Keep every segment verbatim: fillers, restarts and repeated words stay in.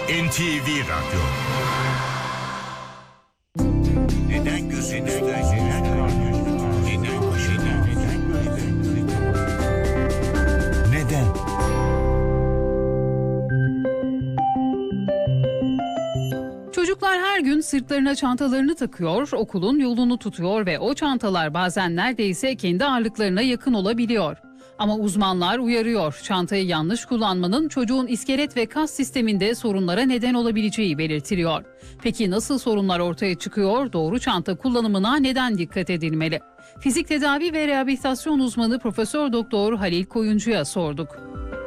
N T V Radyo. Neden gözünüzde, neden kalbinizde, neden başında, neden böyle? Neden? Çocuklar her gün sırtlarına çantalarını takıyor, okulun yolunu tutuyor ve o çantalar bazen neredeyse kendi ağırlıklarına yakın olabiliyor. Ama uzmanlar uyarıyor, çantayı yanlış kullanmanın çocuğun iskelet ve kas sisteminde sorunlara neden olabileceği belirtiliyor. Peki nasıl sorunlar ortaya çıkıyor? Doğru çanta kullanımına neden dikkat edilmeli? Fizik tedavi ve rehabilitasyon uzmanı Profesör Doktor Halil Koyuncu'ya sorduk.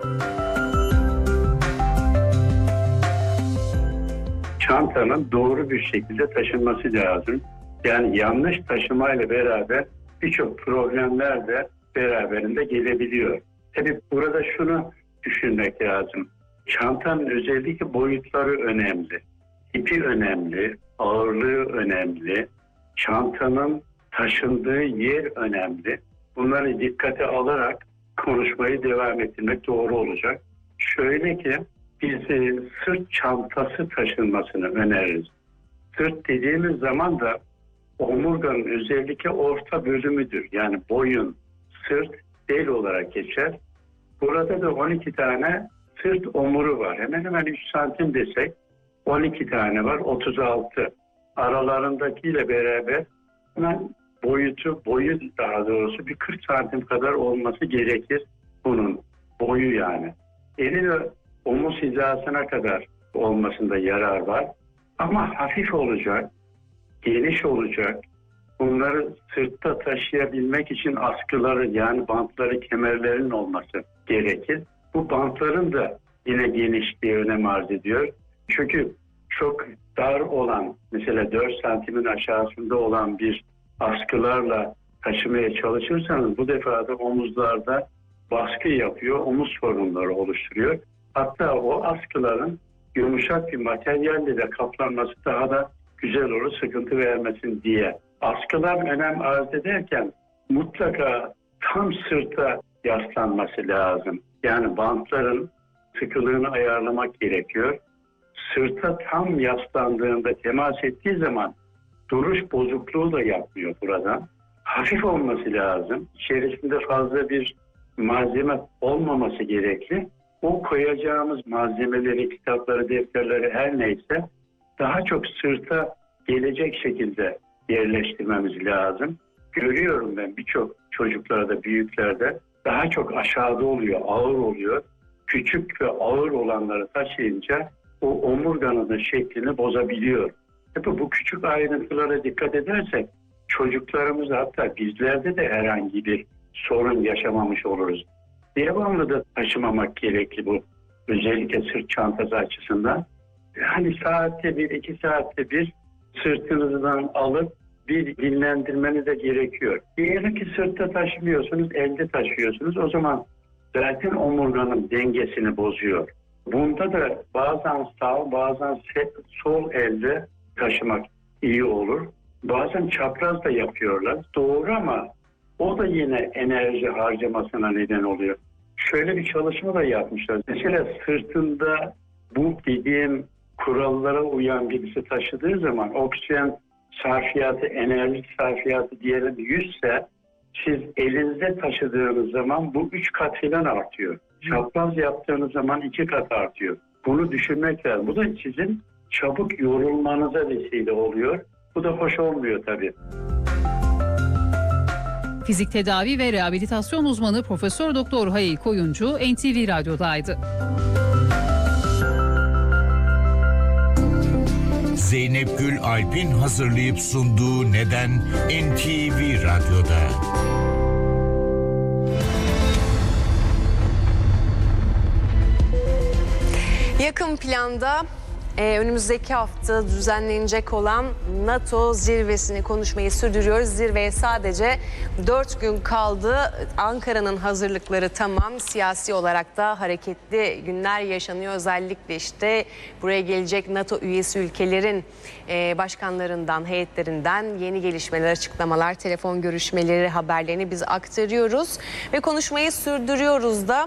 Çantanın doğru bir şekilde taşınması lazım. Yani yanlış taşımayla beraber birçok problemler de beraberinde gelebiliyor. Tabii burada şunu düşünmek lazım. Çantanın özellikle boyutları önemli. Tipi önemli, ağırlığı önemli, çantanın taşındığı yer önemli. Bunları dikkate alarak konuşmayı devam ettirmek doğru olacak. Şöyle ki biz e, sırt çantası taşınmasını öneririz. Sırt dediğimiz zaman da omurganın özellikle orta bölümüdür. Yani boyun, sırt, bel olarak geçer. Burada da on iki tane sırt omuru var. Hemen hemen üç santim desek on iki tane var, otuz altı. Aralarındakiyle beraber hemen boyutu, boyu daha doğrusu bir kırk santim kadar olması gerekir bunun boyu yani. Eli ve omuz hizasına kadar olmasında yarar var. Ama hafif olacak, geniş olacak. Bunları sırtta taşıyabilmek için askıları yani bantları, kemerlerin olması gerekir. Bu bantların da yine genişliği önem arz ediyor. Çünkü çok dar olan, mesela dört santimin aşağısında olan bir askılarla taşımaya çalışırsanız bu defa da omuzlarda baskı yapıyor, omuz sorunları oluşturuyor. Hatta o askıların yumuşak bir materyalle de kaplanması daha da güzel olur, sıkıntı vermesin diye. Askılar önem arz ederken mutlaka tam sırta yaslanması lazım. Yani bantların sıkılığını ayarlamak gerekiyor. Sırta tam yaslandığında, temas ettiği zaman duruş bozukluğu da yapmıyor buradan. Hafif olması lazım. İçerisinde fazla bir malzeme olmaması gerekli. O koyacağımız malzemeleri, kitapları, defterleri her neyse daha çok sırta gelecek şekilde yerleştirmemiz lazım. Görüyorum ben birçok çocuklarda, büyüklerde daha çok aşağıda oluyor, ağır oluyor. Küçük ve ağır olanları taşıyınca o omurganın da şeklini bozabiliyor. Tabii bu küçük ayrıntılara dikkat edersek çocuklarımız, hatta bizlerde de herhangi bir sorun yaşamamış oluruz. Devamlı da taşımamak gerekli bu. Özellikle sırt çantası açısından. Hani saatte bir, iki saatte bir sırtınızdan alıp bir dinlendirmeniz de gerekiyor. Diyelim ki sırtta taşımıyorsunuz, elde taşıyorsunuz. O zaman zaten omurganın dengesini bozuyor. Bunda da bazen sağ, bazen sol elde taşımak iyi olur. Bazen çapraz da yapıyorlar. Doğru ama o da yine enerji harcamasına neden oluyor. Şöyle bir çalışma da yapmışlar. Mesela sırtında bu dediğim kurallara uyan birisi taşıdığı zaman oksijen sarfiyatı, enerji sarfiyatı diyelim yüz ise siz elinizde taşıdığınız zaman bu üç kat falan artıyor. Çapraz yaptığınız zaman iki kat artıyor. Bunu düşünmek lazım. Bu da sizin çabuk yorulmanıza vesile oluyor. Bu da hoş olmuyor tabii. Fizik tedavi ve rehabilitasyon uzmanı Profesör Doktor Halil Koyuncu N T V Radyo'daydı. Zeynep Gül Alp'in hazırlayıp sunduğu Neden N T V Radyo'da. Yakın planda Ee, önümüzdeki hafta düzenlenecek olan NATO zirvesini konuşmayı sürdürüyoruz. Zirveye sadece dört gün kaldı. Ankara'nın hazırlıkları tamam. Siyasi olarak da hareketli günler yaşanıyor. Özellikle işte buraya gelecek NATO üyesi ülkelerin e, başkanlarından, heyetlerinden yeni gelişmeler, açıklamalar, telefon görüşmeleri haberlerini biz aktarıyoruz. Ve konuşmayı sürdürüyoruz da.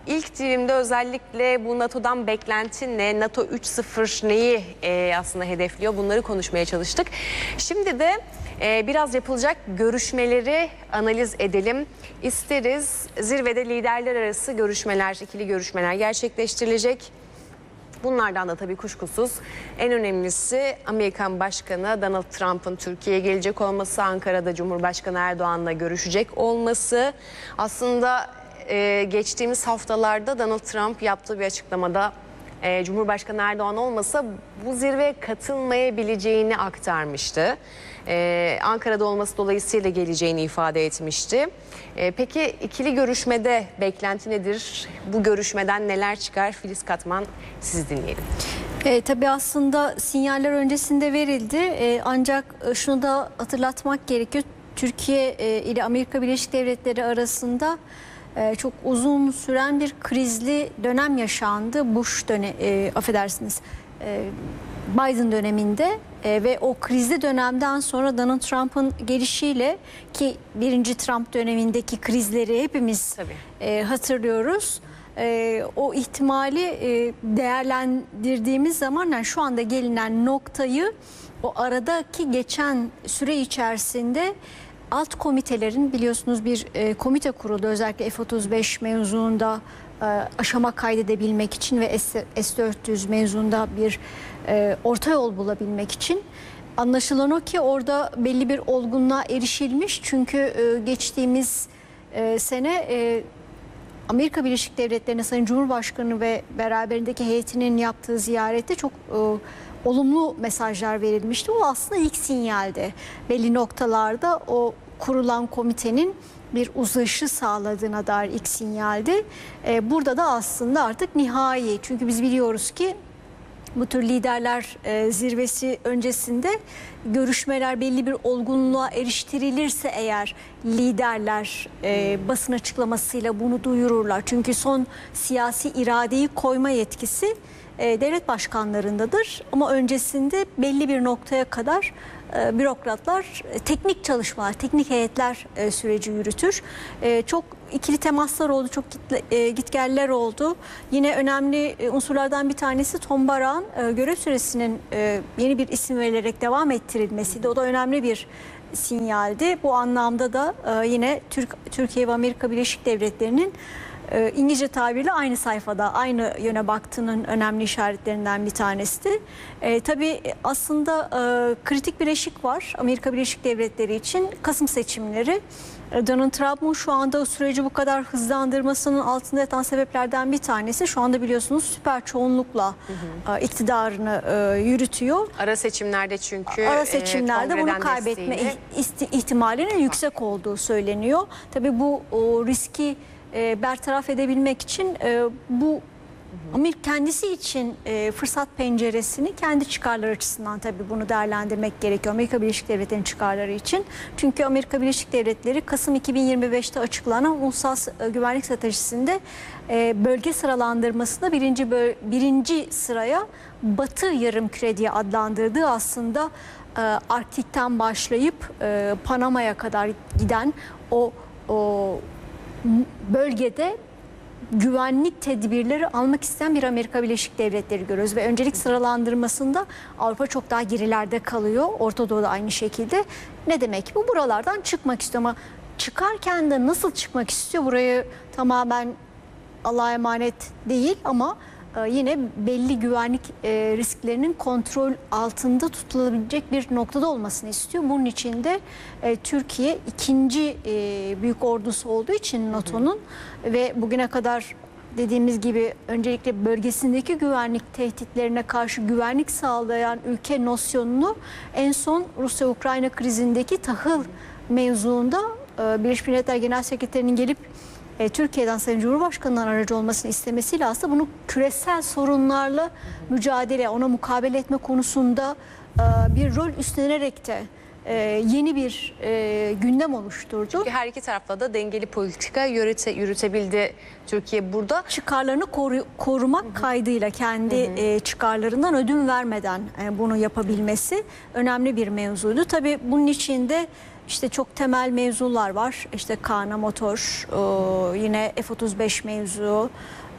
ilk dilimde özellikle bu NATO'dan beklentin ne? NATO üç nokta sıfır neyi e, aslında hedefliyor? Bunları konuşmaya çalıştık. Şimdi de e, biraz yapılacak görüşmeleri analiz edelim. İsteriz. Zirvede liderler arası görüşmeler, ikili görüşmeler gerçekleştirilecek. Bunlardan da tabii kuşkusuz en önemlisi Amerikan Başkanı Donald Trump'ın Türkiye'ye gelecek olması, Ankara'da Cumhurbaşkanı Erdoğan'la görüşecek olması. Aslında e, geçtiğimiz haftalarda Donald Trump yaptığı bir açıklamada e, Cumhurbaşkanı Erdoğan olmasa bu zirveye katılmayabileceğini aktarmıştı. Ee, Ankara'da olması dolayısıyla geleceğini ifade etmişti. Ee, peki ikili görüşmede beklenti nedir? Bu görüşmeden neler çıkar? Filiz Katman, sizi dinleyelim. E, tabii aslında sinyaller öncesinde verildi. E, ancak şunu da hatırlatmak gerekiyor. Türkiye e, ile Amerika Birleşik Devletleri arasında e, çok uzun süren bir krizli dönem yaşandı. Bush dönemi, e, affedersiniz, e, Biden döneminde e, ve o krizli dönemden sonra Donald Trump'ın gelişiyle, ki birinci Trump dönemindeki krizleri hepimiz e, hatırlıyoruz. E, o ihtimali e, değerlendirdiğimiz zaman, yani şu anda gelinen noktayı, o aradaki geçen süre içerisinde alt komitelerin, biliyorsunuz bir e, komite kuruldu özellikle F otuz beş mevzuunda e, aşama kaydedebilmek için ve S dört yüz mevzuunda bir e, orta yol bulabilmek için. Anlaşılan o ki orada belli bir olgunluğa erişilmiş, çünkü e, geçtiğimiz e, sene e, Amerika Birleşik Devletleri'ne Sayın Cumhurbaşkanı ve beraberindeki heyetinin yaptığı ziyarette çok e, olumlu mesajlar verilmişti. O aslında ilk sinyaldi. Belli noktalarda o kurulan komitenin bir uzlaşı sağladığına dair ilk sinyaldi. E, burada da aslında artık nihai, çünkü biz biliyoruz ki bu tür liderler e, zirvesi öncesinde görüşmeler belli bir olgunluğa eriştirilirse eğer liderler e, basın açıklamasıyla bunu duyururlar. Çünkü son siyasi iradeyi koyma yetkisi e, devlet başkanlarındadır. Ama öncesinde belli bir noktaya kadar e, bürokratlar e, teknik çalışmalar, teknik heyetler e, süreci yürütür. E, çok ikili temaslar oldu, çok gitle, gitgeller oldu. Yine önemli unsurlardan bir tanesi Tom Barak'ın görev süresinin yeni bir isim verilerek devam ettirilmesiydi. O da önemli bir sinyaldi. Bu anlamda da yine Türk, Türkiye ve Amerika Birleşik Devletleri'nin İngilizce tabirle aynı sayfada, aynı yöne baktığının önemli işaretlerinden bir tanesi. E, tabii aslında e, kritik bir eşik var Amerika Birleşik Devletleri için, Kasım seçimleri. E, Donald Trump'ın şu anda o süreci bu kadar hızlandırmasının altında yatan sebeplerden bir tanesi, şu anda biliyorsunuz süper çoğunlukla hı hı. E, iktidarını e, yürütüyor. Ara seçimlerde çünkü Ara seçimlerde e, bunu kaybetme desteğiyle ihtimalinin yüksek olduğu söyleniyor. Tabii bu o riski E, bertaraf edebilmek için e, bu Amerika kendisi için e, fırsat penceresini kendi çıkarları açısından tabii bunu değerlendirmek gerekiyor. Amerika Birleşik Devletleri'nin çıkarları için. Çünkü Amerika Birleşik Devletleri Kasım iki bin yirmi beş'te açıklanan Ulusal Güvenlik Stratejisi'nde e, bölge sıralandırmasında birinci, birinci sıraya Batı Yarımküre diye adlandırdığı, aslında e, Arktik'ten başlayıp e, Panama'ya kadar giden o o bölgede güvenlik tedbirleri almak isteyen bir Amerika Birleşik Devletleri görüyoruz ve öncelik sıralandırmasında Avrupa çok daha gerilerde kalıyor. Orta Doğu'da aynı şekilde. Ne demek bu? Buralardan çıkmak istiyor, ama çıkarken de nasıl çıkmak istiyor? Burayı tamamen Allah'a emanet değil, ama yine belli güvenlik risklerinin kontrol altında tutulabilecek bir noktada olmasını istiyor. Bunun için de Türkiye ikinci büyük ordusu olduğu için NATO'nun ve bugüne kadar dediğimiz gibi öncelikle bölgesindeki güvenlik tehditlerine karşı güvenlik sağlayan ülke nosyonunu en son Rusya-Ukrayna krizindeki tahıl mevzuunda Birleşmiş Milletler Genel Sekreterinin gelip E, Türkiye'den Sayın Cumhurbaşkanı'nın aracı olmasını istemesiyle aslında bunu küresel sorunlarla mücadele, ona mukabele etme konusunda e, bir rol üstlenerek de e, yeni bir e, gündem oluşturdu. Çünkü her iki tarafla da dengeli politika yürüte, yürütebildi Türkiye burada. Çıkarlarını koru, korumak hı hı. kaydıyla kendi hı hı. E, çıkarlarından ödün vermeden e, bunu yapabilmesi önemli bir mevzuydu. Tabii bunun içinde İşte çok temel mevzular var. İşte Kana Motor, yine F otuz beş mevzu,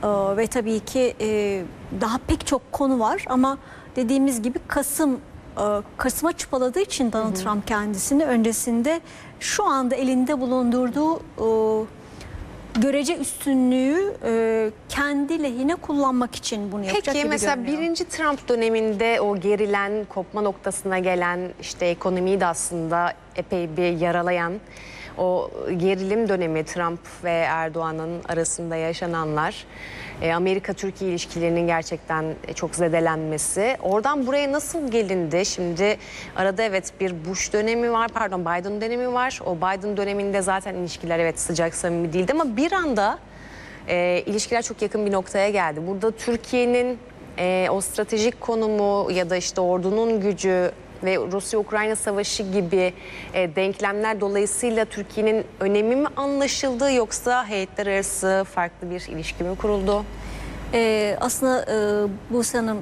ve tabii ki e, daha pek çok konu var ama dediğimiz gibi Kasım e, Kasım'a çıpaladığı için Donald hı hı. Trump kendisini öncesinde şu anda elinde bulundurduğu e, görece üstünlüğü e, kendi lehine kullanmak için bunu yapacak Peki gibi mesela görünüyor. birinci Trump döneminde o gerilen, kopma noktasına gelen, işte ekonomiyi de aslında epey bir yaralayan o gerilim dönemi, Trump ve Erdoğan'ın arasında yaşananlar, Amerika-Türkiye ilişkilerinin gerçekten çok zedelenmesi. Oradan buraya nasıl gelindi? Şimdi arada evet bir Bush dönemi var, pardon Biden dönemi var. O Biden döneminde zaten ilişkiler evet sıcak, samimi değildi ama bir anda e, ilişkiler çok yakın bir noktaya geldi. Burada Türkiye'nin e, o stratejik konumu ya da işte ordunun gücü ve Rusya-Ukrayna savaşı gibi e, denklemler dolayısıyla Türkiye'nin önemi mi anlaşıldı yoksa heyetler arası farklı bir ilişki mi kuruldu? Ee, aslında e, Buse Hanım,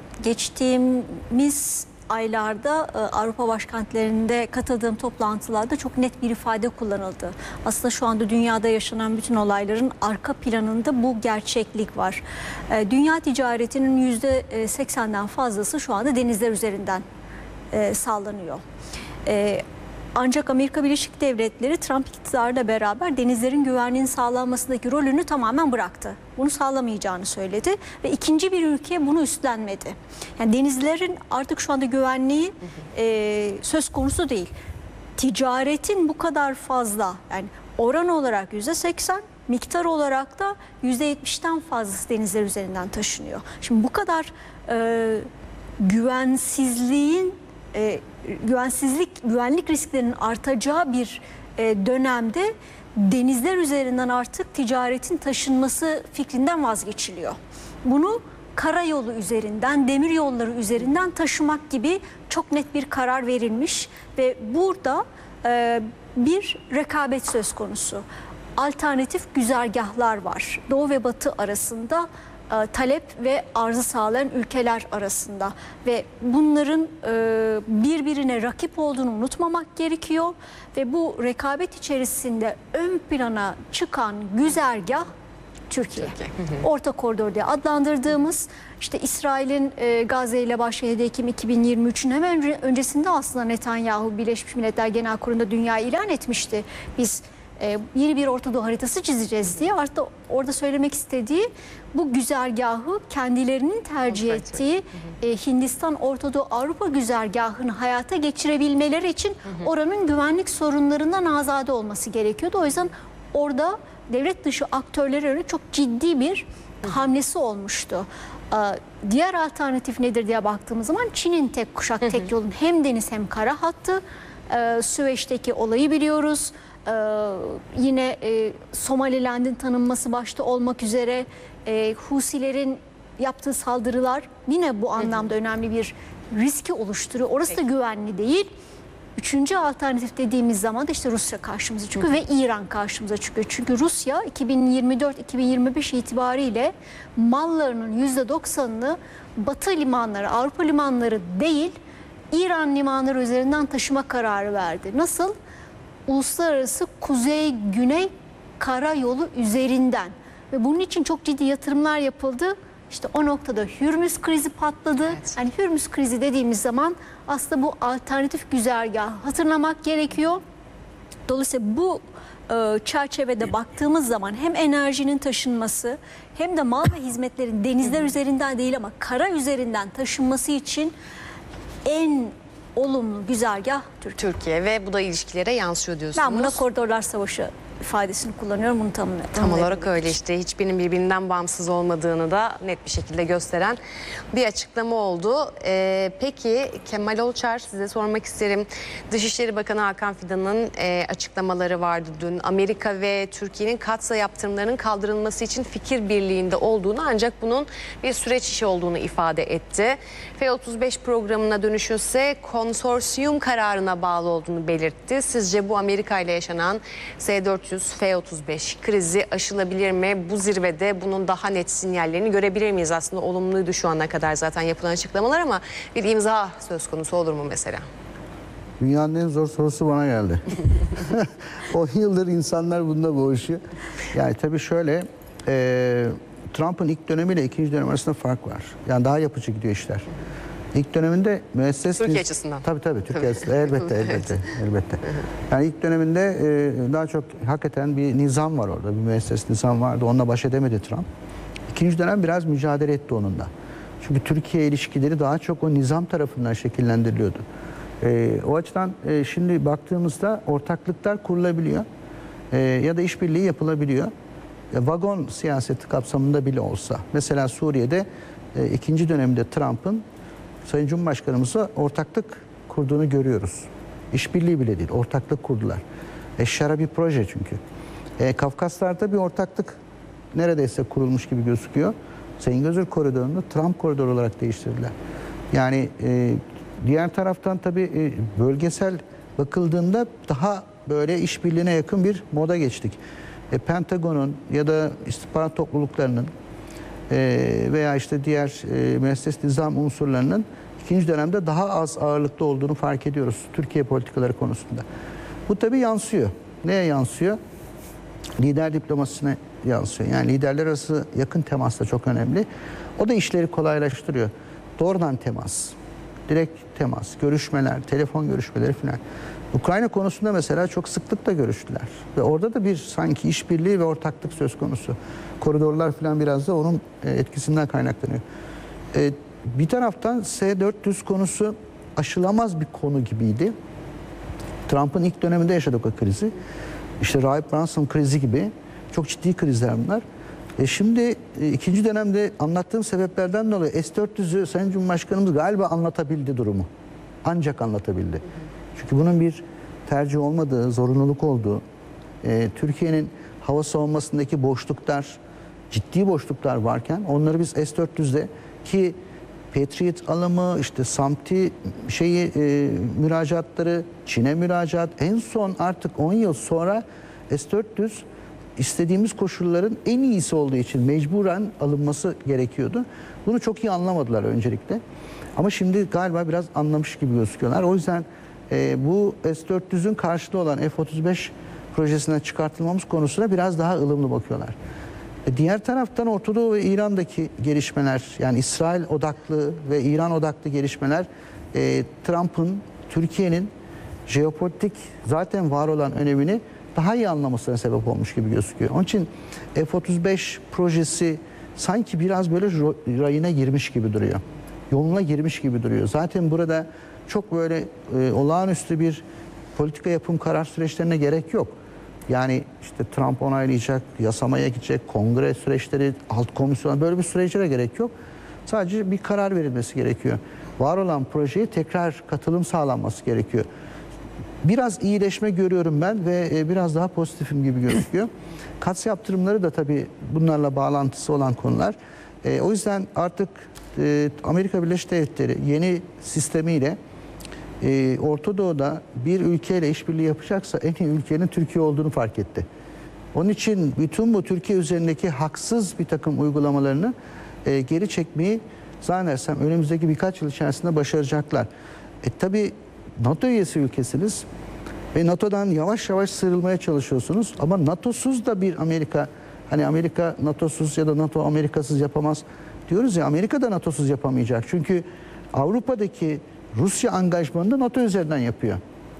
geçtiğimiz aylarda e, Avrupa başkentlerinde katıldığım toplantılarda çok net bir ifade kullanıldı. Aslında şu anda dünyada yaşanan bütün olayların arka planında bu gerçeklik var. E, dünya ticaretinin yüzde seksenden fazlası şu anda denizler üzerinden E, sağlanıyor. E, ancak Amerika Birleşik Devletleri Trump iktidarıyla beraber denizlerin güvenliğinin sağlanmasındaki rolünü tamamen bıraktı. Bunu sağlamayacağını söyledi ve ikinci bir ülke bunu üstlenmedi. Yani denizlerin artık şu anda güvenliği e, söz konusu değil. Ticaretin bu kadar fazla, yani oran olarak yüzde seksen, miktar olarak da yüzde yetmişten fazlası denizler üzerinden taşınıyor. Şimdi bu kadar e, güvensizliğin E, güvensizlik, güvenlik risklerinin artacağı bir e, dönemde denizler üzerinden artık ticaretin taşınması fikrinden vazgeçiliyor. Bunu karayolu üzerinden, demir yolları üzerinden taşımak gibi çok net bir karar verilmiş ve burada e, bir rekabet söz konusu. Alternatif güzergahlar var. Doğu ve Batı arasında talep ve arzı sağlayan ülkeler arasında ve bunların birbirine rakip olduğunu unutmamak gerekiyor ve bu rekabet içerisinde ön plana çıkan güzergah Türkiye. Türkiye. Orta Koridor diye adlandırdığımız, işte İsrail'in Gazze ile başlayan yedi Ekim iki bin yirmi üçün hemen öncesinde aslında Netanyahu Birleşmiş Milletler Genel Kurulu'nda dünyayı ilan etmişti. Biz yeni bir Orta Doğu haritası çizeceğiz diye. Artık orada söylemek istediği bu güzergahı kendilerinin tercih ettiği e, Hindistan, Orta Doğu, Avrupa güzergahını hayata geçirebilmeleri için oranın güvenlik sorunlarından azade olması gerekiyordu. O yüzden orada devlet dışı aktörlere göre çok ciddi bir hamlesi olmuştu. Diğer alternatif nedir diye baktığımız zaman Çin'in tek kuşak tek yolun hem deniz hem kara hattı. Süveyş'teki olayı biliyoruz. Ee, yine e, Somaliland'in tanınması başta olmak üzere e, Husilerin yaptığı saldırılar yine bu anlamda önemli bir riski oluşturuyor. Orası da güvenli değil. Üçüncü alternatif dediğimiz zaman da işte Rusya karşımıza çıkıyor ve İran karşımıza çıkıyor. Çünkü Rusya iki bin yirmi dört iki bin yirmi beş itibariyle mallarının yüzde doksanını Batı limanları, Avrupa limanları değil, İran limanları üzerinden taşıma kararı verdi. Nasıl? Uluslararası kuzey-güney karayolu üzerinden ve bunun için çok ciddi yatırımlar yapıldı. İşte o noktada Hürmüz krizi patladı. Evet. Yani Hürmüz krizi dediğimiz zaman aslında bu alternatif güzergahı hatırlamak gerekiyor. Dolayısıyla bu e, çerçevede baktığımız zaman hem enerjinin taşınması hem de mal ve hizmetlerin denizler üzerinden değil ama kara üzerinden taşınması için en olumlu güzergah Türkiye. Türkiye ve bu da ilişkilere yansıyor diyorsunuz. Ben buna koridorlar savaşı ifadesini kullanıyorum. Bunu tam, tam olarak öyle işte. Hiçbirinin birbirinden bağımsız olmadığını da net bir şekilde gösteren bir açıklama oldu. Ee, peki Kemal Olçar, size sormak isterim. Dışişleri Bakanı Hakan Fidan'ın e, açıklamaları vardı dün. Amerika ve Türkiye'nin katsayı yaptırımlarının kaldırılması için fikir birliğinde olduğunu, ancak bunun bir süreç işi olduğunu ifade etti. F otuz beş programına dönüşürse konsorsiyum kararına bağlı olduğunu belirtti. Sizce bu Amerika ile yaşanan S dört yüz F otuz beş krizi aşılabilir mi? Bu zirvede bunun daha net sinyallerini görebilir miyiz? Aslında olumluydu şu ana kadar zaten yapılan açıklamalar ama bir imza söz konusu olur mu mesela? Dünyanın en zor sorusu bana geldi. on yıldır insanlar bunda boğuşuyor. Yani tabii şöyle, e, Trump'ın ilk dönemiyle ikinci dönem arasında fark var. Yani daha yapıcı gidiyor işler. İlk döneminde müesses... Türkiye açısından. Tabii tabii. Türkiye açısından. Elbette, elbette. elbette. Yani ilk döneminde e, daha çok hakikaten bir nizam var orada. Bir müesses nizam vardı. Onunla baş edemedi Trump. İkinci dönem biraz mücadele etti onunla. Çünkü Türkiye ilişkileri daha çok o nizam tarafından şekillendiriliyordu. E, o açıdan e, şimdi baktığımızda ortaklıklar kurulabiliyor. E, ya da işbirliği yapılabiliyor. E, vagon siyaseti kapsamında bile olsa. Mesela Suriye'de e, ikinci dönemde Trump'ın Sayın Cumhurbaşkanımızla ortaklık kurduğunu görüyoruz. İşbirliği bile değil, ortaklık kurdular. Eşşara bir proje çünkü. E, Kafkaslar'da bir ortaklık neredeyse kurulmuş gibi gözüküyor. Zengezur koridorunu Trump koridoru olarak değiştirdiler. Yani e, diğer taraftan tabii e, bölgesel bakıldığında daha böyle işbirliğine yakın bir moda geçtik. E, Pentagon'un ya da istihbarat topluluklarının e, veya işte diğer e, müesses nizam unsurlarının ikinci dönemde daha az ağırlıklı olduğunu fark ediyoruz Türkiye politikaları konusunda. Bu tabii yansıyor. Neye yansıyor? Lider diplomasisine yansıyor. Yani liderler arası yakın temas da çok önemli. O da işleri kolaylaştırıyor. Doğrudan temas, direkt temas, görüşmeler, telefon görüşmeleri falan. Ukrayna konusunda mesela çok sıklıkla görüştüler. Ve orada da bir sanki işbirliği ve ortaklık söz konusu. Koridorlar falan biraz da onun etkisinden kaynaklanıyor. Ee, bir taraftan S dört yüz konusu aşılamaz bir konu gibiydi. Trump'ın ilk döneminde yaşadık o krizi. İşte Rahip Brunson krizi gibi çok ciddi krizler bunlar. E şimdi e, ikinci dönemde anlattığım sebeplerden dolayı S dört yüzü Sayın Cumhurbaşkanımız galiba anlatabildi durumu. Ancak anlatabildi. Çünkü bunun bir tercih olmadığı, zorunluluk olduğu, e, Türkiye'nin hava savunmasındaki boşluklar, ciddi boşluklar varken onları biz S dört yüzde ki Patriot alımı, işte SAMTİ şeyi e, müracaatları, Çin'e müracaat, en son artık on yıl sonra S dört yüz istediğimiz koşulların en iyisi olduğu için mecburen alınması gerekiyordu. Bunu çok iyi anlamadılar öncelikle. Ama şimdi galiba biraz anlamış gibi gözüküyorlar. O yüzden e, bu S dört yüzün karşılığı olan F otuz beş projesinden çıkartılmamız konusuna biraz daha ılımlı bakıyorlar. E, diğer taraftan Orta Doğu ve İran'daki gelişmeler, yani İsrail odaklı ve İran odaklı gelişmeler e, Trump'ın, Türkiye'nin jeopolitik zaten var olan önemini daha iyi anlamasına sebep olmuş gibi gözüküyor. Onun için F otuz beş projesi sanki biraz böyle rayına girmiş gibi duruyor. Yoluna girmiş gibi duruyor. Zaten burada çok böyle e, olağanüstü bir politika yapım karar süreçlerine gerek yok. Yani işte Trump onaylayacak, yasamaya gidecek, kongre süreçleri, alt komisyon, böyle bir süreçlere gerek yok. Sadece bir karar verilmesi gerekiyor. Var olan projeye tekrar katılım sağlanması gerekiyor. Biraz iyileşme görüyorum ben ve biraz daha pozitifim gibi gözüküyor. Kats yaptırımları da tabii bunlarla bağlantısı olan konular. E, o yüzden artık e, Amerika Birleşik Devletleri yeni sistemiyle e, Orta Doğu'da bir ülkeyle işbirliği yapacaksa en iyi ülkenin Türkiye olduğunu fark etti. Onun için bütün bu Türkiye üzerindeki haksız bir takım uygulamalarını e, geri çekmeyi zannedersem önümüzdeki birkaç yıl içerisinde başaracaklar. E, tabii NATO üyesi ülkesiniz ve NATO'dan yavaş yavaş sıyrılmaya çalışıyorsunuz ama NATO'suz da bir Amerika, hani Amerika NATO'suz ya da NATO Amerika'sız yapamaz diyoruz ya, Amerika da NATO'suz yapamayacak. Çünkü Avrupa'daki Rusya angajmanını NATO üzerinden yapıyor.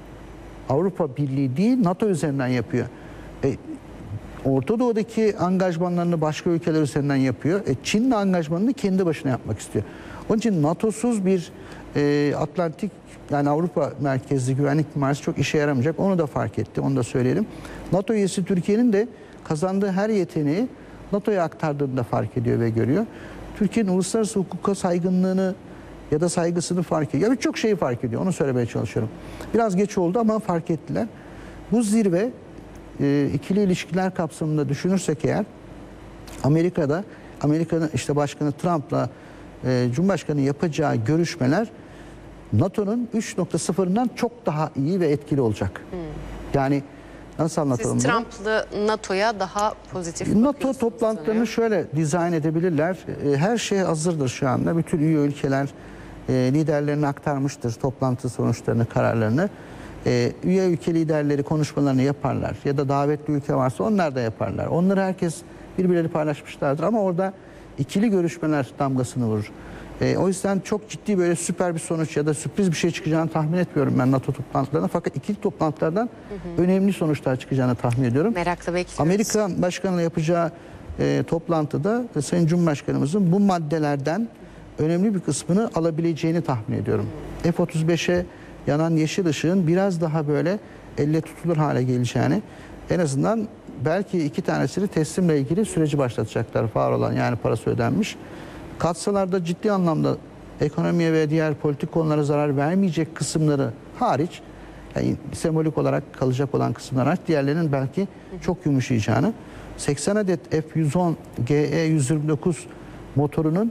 Avrupa Birliği değil, NATO üzerinden yapıyor. E, Orta Doğu'daki angajmanlarını başka ülkeler üzerinden yapıyor. E, Çin'in angajmanını kendi başına yapmak istiyor. Onun için NATO'suz bir e, Atlantik, yani Avrupa merkezli güvenlik mimarisi çok işe yaramayacak. Onu da fark etti, onu da söyleyelim. NATO üyesi Türkiye'nin de kazandığı her yeteneği NATO'ya aktardığını da fark ediyor ve görüyor. Türkiye'nin uluslararası hukuka saygınlığını ya da saygısını fark ediyor. Ya birçok şeyi fark ediyor, onu söylemeye çalışıyorum. Biraz geç oldu ama fark ettiler. Bu zirve e, ikili ilişkiler kapsamında düşünürsek eğer, Amerika'da, Amerika'nın işte Başkanı Trump'la e, Cumhurbaşkanı yapacağı görüşmeler NATO'nun üç nokta sıfırından çok daha iyi ve etkili olacak. Hmm. Yani nasıl anlatalım Siz bunu? Trump'lı NATO'ya daha pozitif NATO toplantılarını şöyle dizayn edebilirler. Her şey hazırdır şu anda. Bütün üye ülkeler e, liderlerine aktarmıştır toplantı sonuçlarını, kararlarını. E, üye ülke liderleri konuşmalarını yaparlar. Ya da davetli ülke varsa onlar da yaparlar. Onları herkes birbirleri paylaşmışlardır ama orada ikili görüşmeler damgasını vurur. E, o yüzden çok ciddi böyle süper bir sonuç ya da sürpriz bir şey çıkacağını tahmin etmiyorum ben NATO toplantılarına. Fakat ikili toplantılardan hı hı. önemli sonuçlar çıkacağını tahmin ediyorum. Merakla bekliyoruz. Amerika Başkanı'yla yapacağı e, toplantıda e, Sayın Cumhurbaşkanımızın bu maddelerden önemli bir kısmını alabileceğini tahmin ediyorum. F otuz beşe yanan yeşil ışığın biraz daha böyle elle tutulur hale geleceğini, en azından belki iki tanesini teslimle ilgili süreci başlatacaklar, var olan yani parası ödenmiş. Katsalarda ciddi anlamda ekonomiye ve diğer politik konulara zarar vermeyecek kısımları hariç, yani sembolik olarak kalacak olan kısımlar hariç, diğerlerinin belki çok yumuşayacağını, seksen adet F yüz on G E yüz yirmi dokuz motorunun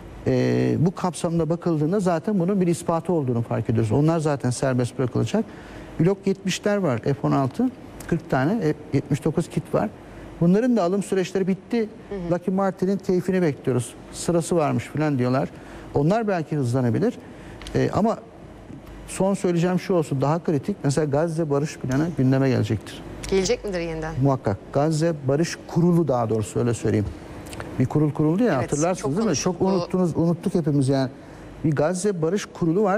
e, bu kapsamda bakıldığında zaten bunun bir ispatı olduğunu fark ediyoruz. Onlar zaten serbest bırakılacak. Blok yetmişler var, F on altı, kırk tane, yetmiş dokuz kit var. Bunların da alım süreçleri bitti. Hı hı. Lockheed Martin'in keyfini bekliyoruz. Sırası varmış falan diyorlar. Onlar belki hızlanabilir. Ee, ama son söyleyeceğim şu olsun, daha kritik. Mesela Gazze Barış Planı gündeme gelecektir. Gelecek midir yeniden? Muhakkak. Gazze Barış Kurulu, daha doğrusu öyle söyleyeyim. Bir kurul kuruldu ya, evet, hatırlarsınız değil mi? Çok unuttunuz, unuttuk hepimiz yani. Bir Gazze Barış Kurulu var.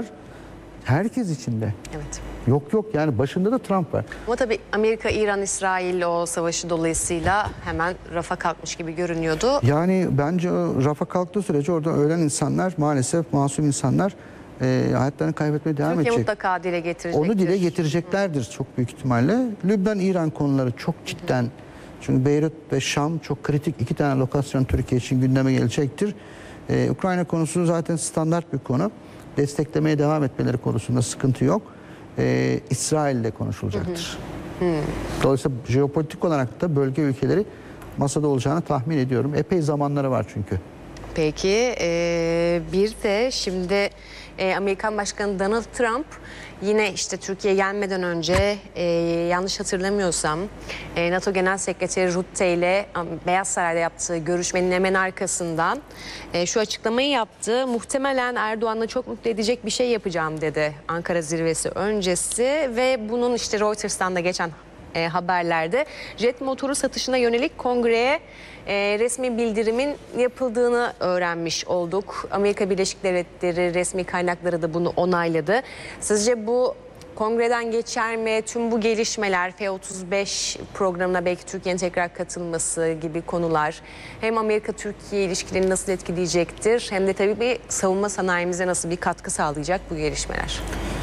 Herkes içinde. Evet. Yok yok yani başında da Trump var. Ama tabii Amerika, İran, İsrail o savaşı dolayısıyla hemen rafa kalkmış gibi görünüyordu. Yani bence o rafa kalktığı sürece orada ölen insanlar, maalesef masum insanlar e, hayatlarını kaybetmeye devam Türkiye edecek. mutlaka dile getirecektir. Onu dile getireceklerdir Hı. çok büyük ihtimalle. Lübnan-İran konuları çok cidden. Hı. Çünkü Beyrut ve Şam çok kritik iki tane lokasyon Türkiye için gündeme gelecektir. Ee, Ukrayna konusu zaten standart bir konu. Desteklemeye devam etmeleri konusunda sıkıntı yok. Ee, İsrail ile konuşulacaktır. Hı hı. Dolayısıyla jeopolitik olarak da bölge ülkeleri masada olacağını tahmin ediyorum. Epey zamanları var çünkü. Peki e, bir de şimdi e, Amerikan Başkanı Donald Trump yine işte Türkiye gelmeden önce e, yanlış hatırlamıyorsam e, NATO Genel Sekreteri Rutte ile Beyaz Saray'da yaptığı görüşmenin hemen arkasından e, şu açıklamayı yaptı. Muhtemelen Erdoğan'la çok mutlu edecek bir şey yapacağım dedi Ankara zirvesi öncesi ve bunun işte Reuters'tan da geçen E, haberlerde jet motoru satışına yönelik kongreye e, resmi bildirimin yapıldığını öğrenmiş olduk. Amerika Birleşik Devletleri resmi kaynakları da bunu onayladı. Sizce bu kongreden geçer mi? Tüm bu gelişmeler, F otuz beş programına belki Türkiye'nin tekrar katılması gibi konular hem Amerika-Türkiye ilişkilerini nasıl etkileyecektir hem de tabii bir savunma sanayimize nasıl bir katkı sağlayacak bu gelişmeler?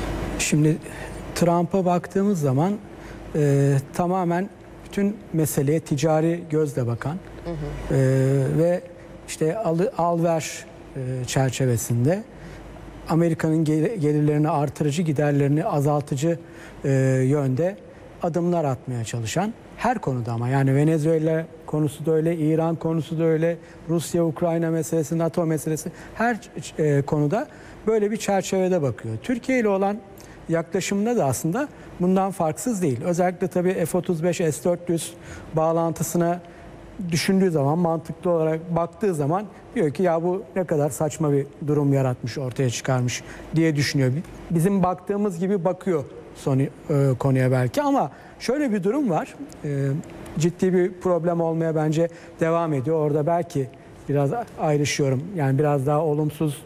Şimdi Trump'a baktığımız zaman Ee, tamamen bütün meseleye ticari gözle bakan hı hı. E, ve işte al, al ver e, çerçevesinde Amerika'nın gel, gelirlerini artırıcı, giderlerini azaltıcı e, yönde adımlar atmaya çalışan her konuda, ama yani Venezuela konusu da öyle, İran konusu da öyle, Rusya, Ukrayna meselesi, NATO meselesi, her e, konuda böyle bir çerçevede bakıyor. Türkiye ile olan yaklaşımında da aslında bundan farksız değil. Özellikle tabii F otuz beş S dört yüz bağlantısına düşündüğü zaman, mantıklı olarak baktığı zaman diyor ki ya bu ne kadar saçma bir durum yaratmış, ortaya çıkarmış diye düşünüyor. Bizim baktığımız gibi bakıyor son, e, konuya belki, ama şöyle bir durum var. E, ciddi bir problem olmaya bence devam ediyor. Orada belki biraz ayrışıyorum. Yani biraz daha olumsuz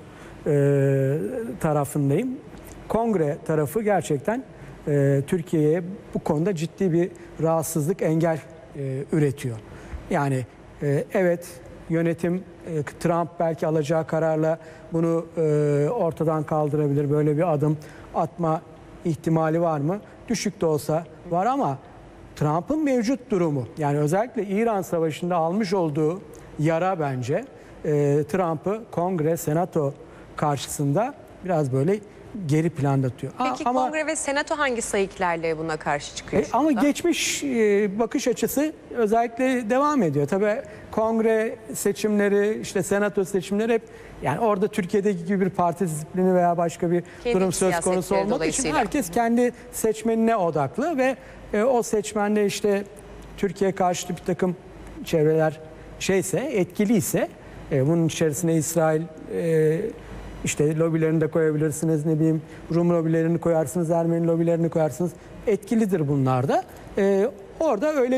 e, tarafındayım. Kongre tarafı gerçekten e, Türkiye'ye bu konuda ciddi bir rahatsızlık, engel e, üretiyor. Yani e, evet, yönetim e, Trump belki alacağı kararla bunu e, ortadan kaldırabilir. Böyle bir adım atma ihtimali var mı? Düşük de olsa var, ama Trump'ın mevcut durumu, yani özellikle İran Savaşı'nda almış olduğu yara bence e, Trump'ı Kongre, Senato karşısında biraz böyle geri planda tutuyor. Peki ama, Kongre ve Senato hangi sayıklarla buna karşı çıkıyor? E, ama geçmiş e, bakış açısı özellikle devam ediyor. Tabii Kongre seçimleri, işte Senato seçimleri hep, yani orada Türkiye'deki gibi bir parti disiplini veya başka bir kendi durum söz konusu olmadığı için herkes kendi seçmenine odaklı ve e, o seçmenle işte Türkiye karşıtı bir takım çevreler şeyse, etkiliyse e, bunun içerisine İsrail e, İşte lobilerini de koyabilirsiniz, ne bileyim Rum lobilerini koyarsınız, Ermeni lobilerini koyarsınız. Etkilidir bunlar da. Ee, orada öyle bir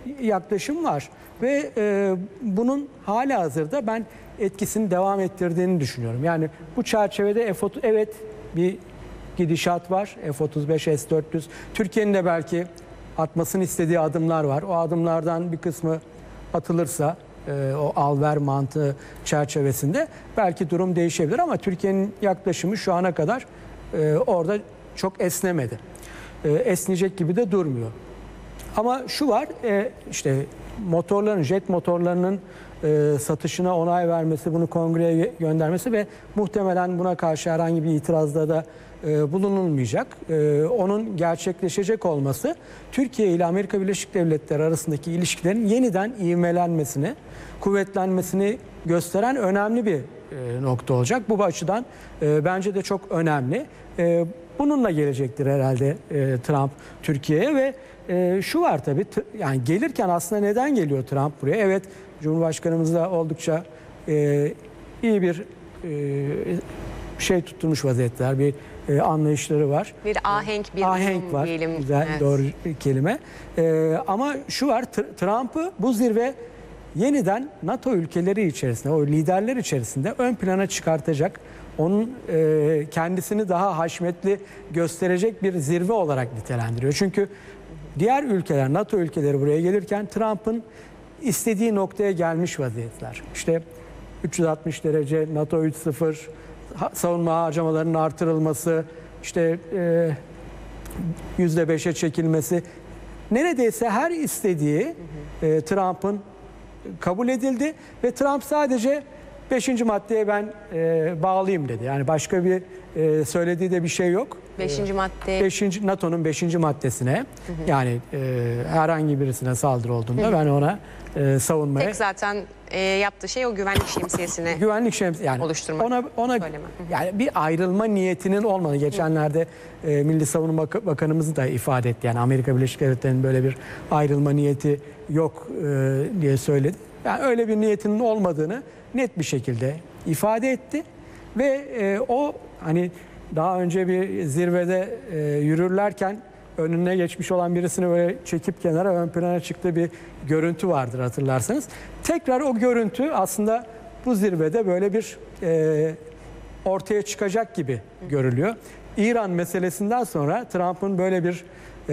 yaklaşım var ve e, bunun halihazırda ben etkisini devam ettirdiğini düşünüyorum. Yani bu çerçevede F otuz evet bir gidişat var. F otuz beş, S dört yüz. Türkiye'nin de belki atmasını istediği adımlar var. O adımlardan bir kısmı atılırsa e, o al-ver mantığı çerçevesinde belki durum değişebilir ama Türkiye'nin yaklaşımı şu ana kadar e, orada çok esnemedi. E, esneyecek gibi de durmuyor. Ama şu var, e, işte motorların, jet motorlarının e, satışına onay vermesi, bunu kongreye göndermesi ve muhtemelen buna karşı herhangi bir itirazda da e, bulunulmayacak. E, onun gerçekleşecek olması Türkiye ile Amerika Birleşik Devletleri arasındaki ilişkilerin yeniden ivmelenmesini, kuvvetlenmesini gösteren önemli bir e, nokta olacak. Bu açıdan e, bence de çok önemli. E, bununla gelecektir herhalde e, Trump Türkiye'ye ve e, şu var tabii, yani gelirken aslında neden geliyor Trump buraya? Evet, Cumhurbaşkanımızla oldukça e, iyi bir e, şey tutturmuş vaziyetler, bir e, anlayışları var. Bir ahenk, bir ahenk uyum var. diyelim. Güzel, Evet. doğru kelime. E, ama şu var, Trump'ı bu zirve yeniden NATO ülkeleri içerisinde, o liderler içerisinde ön plana çıkartacak, onun e, kendisini daha haşmetli gösterecek bir zirve olarak nitelendiriyor. Çünkü diğer ülkeler, NATO ülkeleri buraya gelirken Trump'ın istediği noktaya gelmiş vaziyetler. İşte üç yüz altmış derece, NATO üç nokta sıfır, savunma harcamalarının artırılması, işte e, yüzde beşe çekilmesi. Neredeyse her istediği e, Trump'ın kabul edildi ve Trump sadece beşinci maddeye ben e, bağlayayım dedi. Yani başka bir e, söylediği de bir şey yok. Beşinci madde. Beşinci, NATO'nun beşinci maddesine, hı hı. yani e, herhangi birisine saldırı olduğunda hı hı. ben ona e, savunmaya... Tek zaten e, yaptığı şey o güvenlik şemsiyesini güvenlik şemsiyesi yani oluşturmak. Ona, ona yani bir ayrılma niyetinin olmadığı. Geçenlerde e, Milli Savunma Bakanımız da ifade etti. Yani Amerika Birleşik Devletleri'nin böyle bir ayrılma niyeti yok e, diye söyledi. Yani öyle bir niyetinin olmadığını net bir şekilde ifade etti ve e, o hani daha önce bir zirvede e, yürürlerken önüne geçmiş olan birisini böyle çekip kenara ön plana çıktığı bir görüntü vardır hatırlarsanız. Tekrar o görüntü aslında bu zirvede böyle bir e, ortaya çıkacak gibi görülüyor. İran meselesinden sonra Trump'ın böyle bir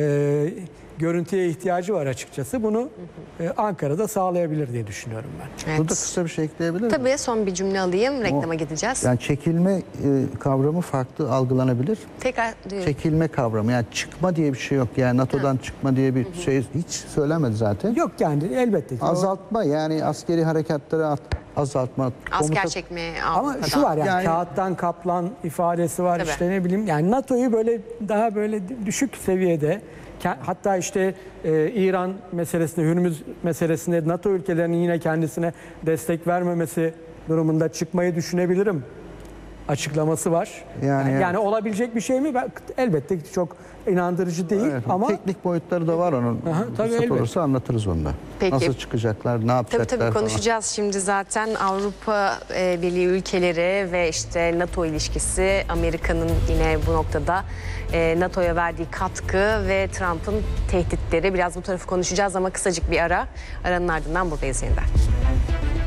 e, görüntüye ihtiyacı var açıkçası. Bunu e, Ankara'da sağlayabilir diye düşünüyorum ben. Evet. Burada kısa bir şey ekleyebilir miyim? Tabii, son bir cümle alayım. Reklama O, gideceğiz. Yani çekilme e, kavramı farklı algılanabilir. Tekrar duyuyorum. Çekilme kavramı, yani çıkma diye bir şey yok. Yani NATO'dan ha. çıkma diye bir Hı-hı. şey hiç söylemedi zaten. Yok yani elbette ki. Azaltma, yani askeri harekatları azaltma. Asker komuta... çekme. Ama Avrupa'da. şu var yani, yani kağıttan kaplan ifadesi var. Tabii. İşte ne bileyim yani NATO'yu böyle daha böyle düşük seviyede, hatta işte e, İran meselesinde, Hürmüz meselesinde NATO ülkelerinin yine kendisine destek vermemesi durumunda çıkmayı düşünebilirim açıklaması var. Yani, yani, yani olabilecek bir şey mi? Ben, elbette ki çok inandırıcı değil, evet, ama teknik boyutları da var onun. Aha, tabii olursa anlatırız onu da. Peki. Nasıl çıkacaklar, ne yapacaklar Tabii tabii konuşacağız falan. Şimdi zaten Avrupa e, Birliği ülkeleri ve işte NATO ilişkisi, Amerika'nın yine bu noktada e, NATO'ya verdiği katkı ve Trump'ın tehditleri, biraz bu tarafı konuşacağız ama kısacık bir ara. Aranın ardından buradayız yeniden.